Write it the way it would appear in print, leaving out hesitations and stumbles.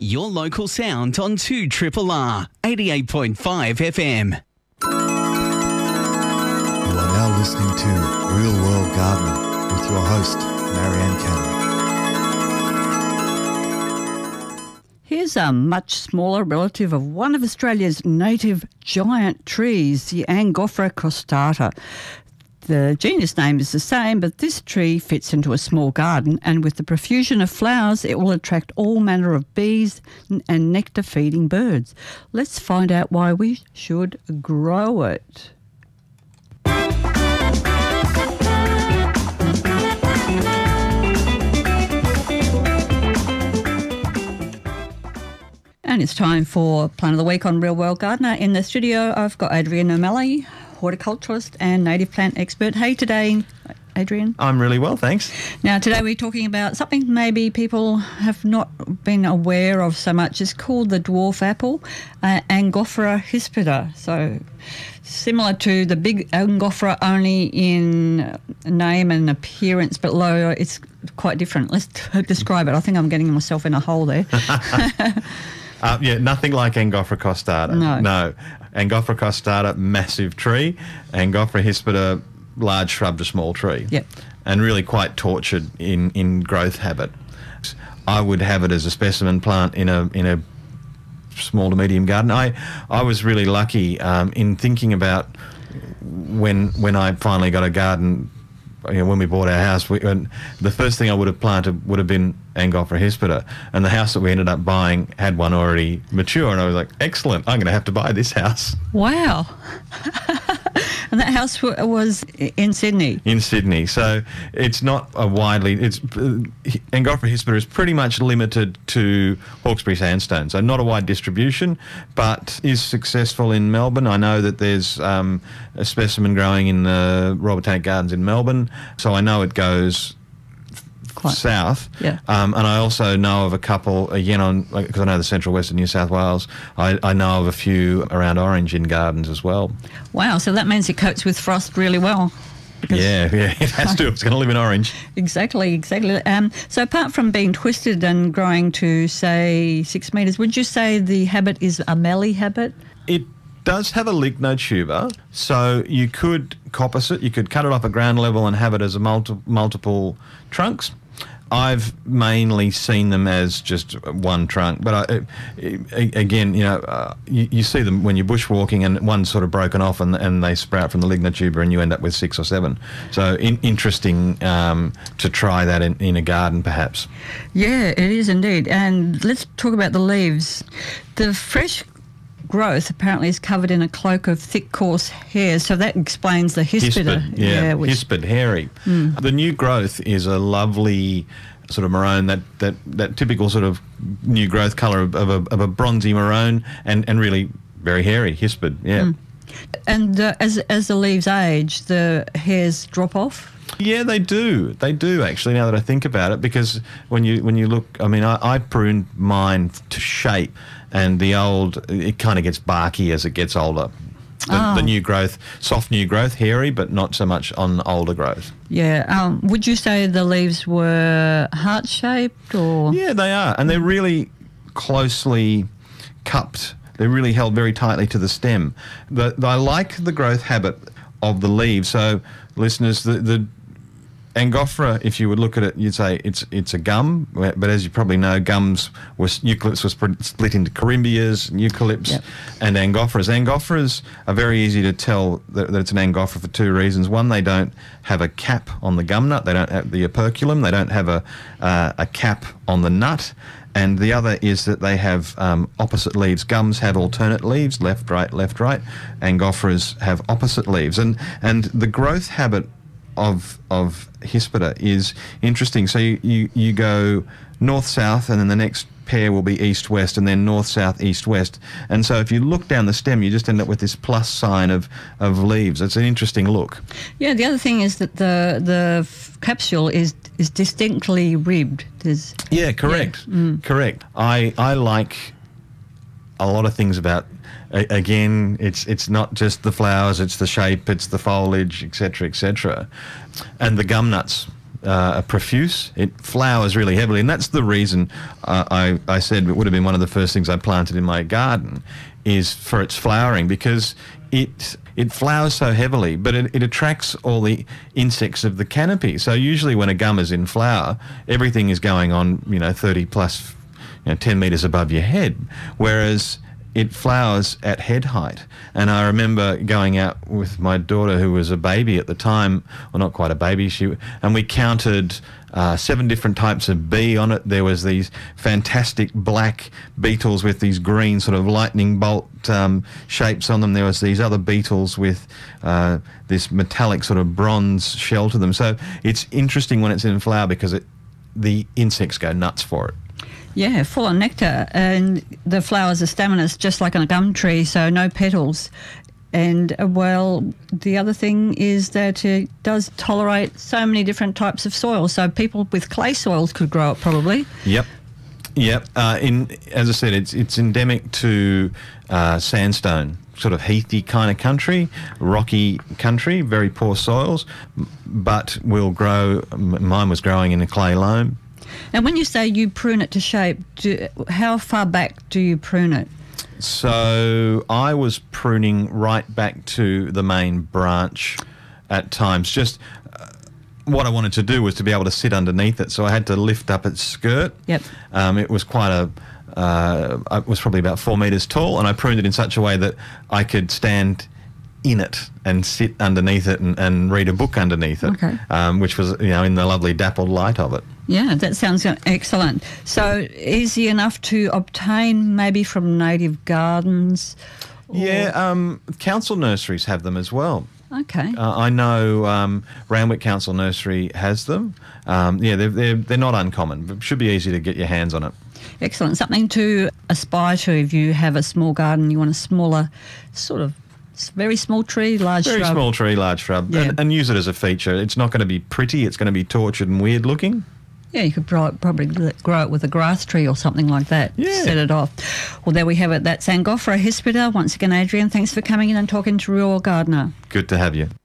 Your local sound on 2RRR 88.5 FM. You are now listening to Real World Gardening with your host, Marianne Cannon. Here's a much smaller relative of one of Australia's native giant trees, the Angophora crostata. The genus name is the same, but this tree fits into a small garden, and with the profusion of flowers, it will attract all manner of bees and nectar-feeding birds. Let's find out why we should grow it. And it's time for Plant of the Week on Real World Gardener. In the studio, I've got Adrian O'Malley, horticulturalist and native plant expert. Hey today, Adrian. I'm really well, thanks. Now, today we're talking about something maybe people have not been aware of so much. It's called the dwarf apple, Angophora hispida. So similar to the big Angophora, only in name and appearance, but lower, it's quite different. Let's describe it. I think I'm getting myself in a hole there. Yeah, nothing like Angophora costata. No. Angophora costata, massive tree. Angophora hispida, large shrub to small tree. Yep. And really quite tortured in growth habit. I would have it as a specimen plant in a small to medium garden. I was really lucky in thinking about when I finally got a garden. You know, when we bought our house, the first thing I would have planted would have been Angophora hispida, and the house that we ended up buying had one already mature, and I was like, excellent, I'm going to have to buy this house. Wow. And that house was in Sydney? In Sydney. So it's not a widely... Angophora hispida is pretty much limited to Hawkesbury sandstone, so not a wide distribution, but is successful in Melbourne. I know that there's a specimen growing in the Royal Botanic Gardens in Melbourne, so I know it goes south. Yeah. And I also know of a couple, again, because I know the central western New South Wales, I know of a few around Orange in gardens as well. Wow, so that means it copes with frost really well. Yeah, it has to. It's going to live in Orange. Exactly. So apart from being twisted and growing to, say, 6 metres, would you say the habit is a mealy habit? It does have a lignotuber, so you could coppice it. You could cut it off at ground level and have it as a multiple trunks. I've mainly seen them as just one trunk, but again, you see them when you're bushwalking and one's sort of broken off and they sprout from the lignotuber and you end up with 6 or 7. So interesting to try that in a garden perhaps. Yeah, it is indeed. And let's talk about the leaves. The fresh growth apparently is covered in a cloak of thick, coarse hair, so that explains the hispida. Hispid, hairy. The new growth is a lovely sort of maroon, that typical sort of new growth colour of a bronzy maroon, and really very hairy, hispid, yeah. And as the leaves age, the hairs drop off? Yeah, they do. They do, actually, now that I think about it, because when you look, I mean, I pruned mine to shape, and it kind of gets barky as it gets older. The new growth, soft new growth, hairy, but not so much on older growth. Yeah. Would you say the leaves were heart-shaped or...? Yeah, they are, and they're really closely cupped. They're really held very tightly to the stem. I like the growth habit of the leaves. So, listeners, the Angophora, if you would look at it, you'd say it's a gum, but as you probably know, eucalypts was split into corymbias, and eucalypts, and Angophoras. Angophoras are very easy to tell that it's an Angophora for 2 reasons. One, they don't have a cap on the gum nut. They don't have the operculum. They don't have a cap on the nut. And the other is that they have opposite leaves. Gums have alternate leaves, left, right. Angophoras have opposite leaves. And the growth habit of hispida is interesting. So you go north-south, and then the next pair will be east-west, and then north-south, east-west. And so if you look down the stem, you just end up with this plus sign of leaves. It's an interesting look. Yeah, the other thing is that the capsule is distinctly ribbed. Yeah, correct. Yeah. Correct. I like a lot of things about, again, it's not just the flowers, it's the shape, it's the foliage, etc., etc. And the gum nuts. profuse. It flowers really heavily, and that's the reason I said it would have been one of the first things I planted in my garden, is for its flowering, because it flowers so heavily, but it attracts all the insects of the canopy. So usually when a gum is in flower, everything is going on, 30 plus, 10 metres above your head, whereas it flowers at head height. And I remember going out with my daughter, who was a baby at the time, well, not quite a baby, and we counted 7 different types of bee on it. There was these fantastic black beetles with these green sort of lightning bolt shapes on them. There was these other beetles with this metallic sort of bronze shell to them. So it's interesting when it's in flower, because the insects go nuts for it. Yeah, full of nectar, and the flowers are staminous, just like on a gum tree, so no petals. And, the other thing is that it does tolerate so many different types of soil, so people with clay soils could grow it probably. Yep. As I said, it's endemic to sandstone, sort of heathy kind of country, rocky country, very poor soils, but will grow. Mine was growing in a clay loam. And when you say you prune it to shape, how far back do you prune it? So I was pruning right back to the main branch at times. Just what I wanted to do was to be able to sit underneath it, so I had to lift up its skirt. Yep. It was quite it was probably about 4 metres tall, and I pruned it in such a way that I could stand in it and sit underneath it and read a book underneath it, okay. Which was, in the lovely dappled light of it. Yeah, that sounds excellent. So easy enough to obtain maybe from native gardens? Yeah, council nurseries have them as well. Okay. I know Randwick Council Nursery has them. They're not uncommon, but should be easy to get your hands on it. Excellent. Something to aspire to if you have a small garden, you want a smaller sort of very small tree, large shrub. Very small tree, large shrub, yeah. and use it as a feature. It's not going to be pretty, it's going to be tortured and weird looking. Yeah, you could probably grow it with a grass tree or something like that. Yeah. Set it off. Well, there we have it. That's Angophora hispida. Once again, Adrian, thanks for coming in and talking to Real World Gardener. Good to have you.